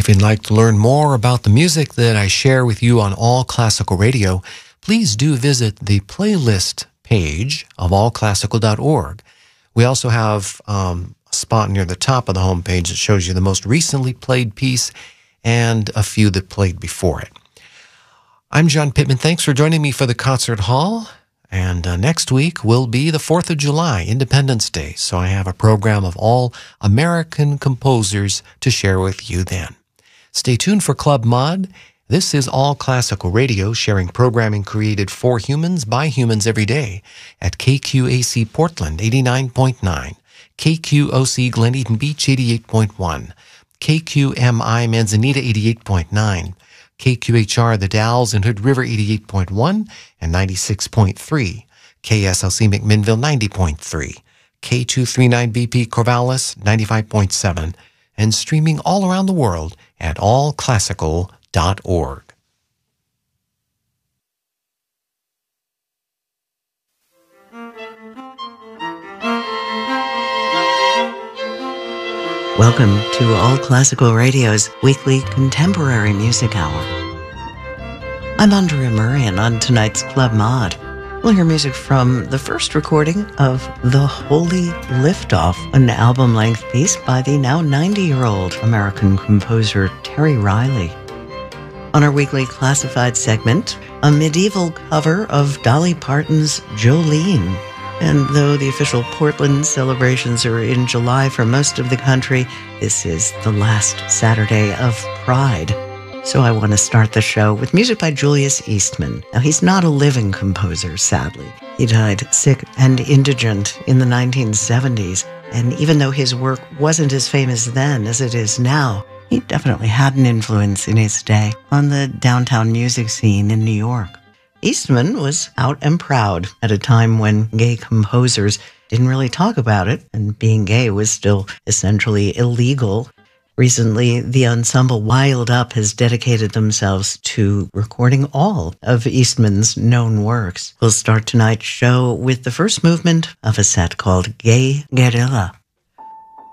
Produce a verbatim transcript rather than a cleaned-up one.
If you'd like to learn more about the music that I share with you on All Classical Radio, please do visit the playlist page of all classical dot org. We also have um, a spot near the top of the homepage that shows you the most recently played piece and a few that played before it. I'm John Pittman. Thanks for joining me for the Concert Hall. And uh, next week will be the fourth of July, Independence Day. So I have a program of all American composers to share with you then. Stay tuned for Club Mod. This is All Classical Radio, sharing programming created for humans by humans every day at K Q A C Portland eighty-nine point nine, K Q O C Glen Eden Beach eighty-eight point one, K Q M I Manzanita eighty-eight point nine, K Q H R The Dalles and Hood River eighty-eight point one and ninety-six point three, K S L C McMinnville ninety point three, K two thirty-nine B P Corvallis ninety-five point seven, and streaming all around the world at all classical dot org. Welcome to All Classical Radio's weekly Contemporary Music Hour. I'm Andrea Murray, and on tonight's Club Mod, we'll hear music from the first recording of The Holy Liftoff, an album-length piece by the now ninety-year-old American composer Terry Riley. On our weekly classified segment, a medieval cover of Dolly Parton's Jolene. And though the official Portland celebrations are in July for most of the country, this is the last Saturday of Pride. So I want to start the show with music by Julius Eastman. Now, he's not a living composer, sadly. He died sick and indigent in the nineteen seventies, and even though his work wasn't as famous then as it is now, he definitely had an influence in his day on the downtown music scene in New York. Eastman was out and proud at a time when gay composers didn't really talk about it, and being gay was still essentially illegal. Recently, the ensemble Wild Up has dedicated themselves to recording all of Eastman's known works. We'll start tonight's show with the first movement of a set called Gay Guerrilla.